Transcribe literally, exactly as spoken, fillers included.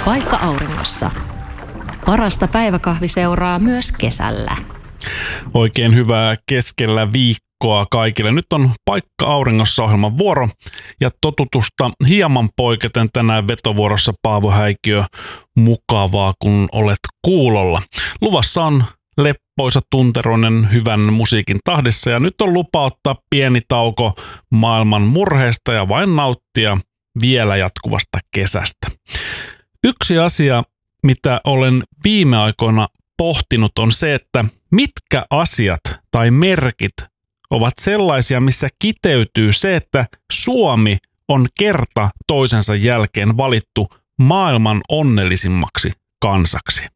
Paikka auringossa. Parasta päiväkahviseuraa myös kesällä. Oikein hyvää keskellä viikkoa kaikille. Nyt on Paikka auringossa -ohjelman vuoro ja totutusta hieman poiketen tänään vetovuorossa Paavo Häikiö. Mukavaa, kun olet kuulolla. Luvassa on leppoisa tunteroinen hyvän musiikin tahdissa ja nyt on lupa ottaa pieni tauko maailman murheesta ja vain nauttia vielä jatkuvasta kesästä. Yksi asia, mitä olen viime aikoina pohtinut, on se, että mitkä asiat tai merkit ovat sellaisia, missä kiteytyy se, että Suomi on kerta toisensa jälkeen valittu maailman onnellisimmaksi kansaksi.